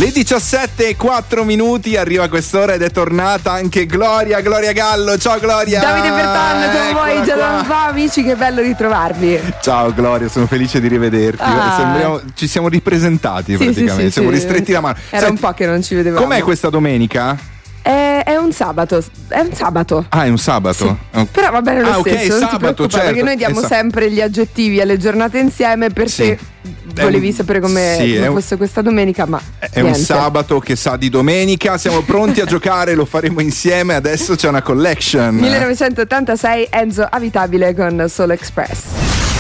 Le 17:04 arriva quest'ora ed è tornata anche Gloria Gallo. Ciao Gloria. Davide Bertan, come vuoi? Già da un po', amici, che bello ritrovarvi. Ciao Gloria, sono felice di rivederti. Ci siamo ripresentati praticamente, siamo ristretti la mano. Era un po' che non ci vedevamo. Com'è questa domenica? È un sabato. Ah, è un sabato? Sì. Okay. Però va bene lo stesso, ok, non sabato, certo. Perché noi diamo sempre gli aggettivi alle giornate insieme. Per te volevi sapere come fosse questa domenica, ma è un sabato che sa di domenica. Siamo pronti a giocare, lo faremo insieme. Adesso c'è una collection. 1986, Enzo Avitabile con Soul Express.